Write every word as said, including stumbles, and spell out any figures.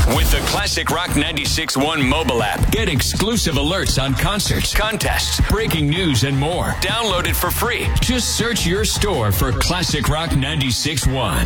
With the Classic Rock ninety-six point one mobile app, get exclusive alerts on concerts, contests, breaking news, and more. Download it for free. Just search your store for Classic Rock ninety-six point one.